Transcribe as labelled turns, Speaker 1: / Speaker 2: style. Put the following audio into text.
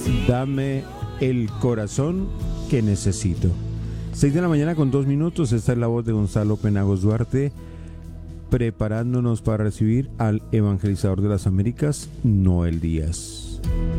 Speaker 1: Dame el corazón que necesito. 6 de la mañana con 2 minutos. Esta es la voz de Gonzalo Penagos Duarte, preparándonos para recibir al evangelizador de las Américas, Noel Díaz.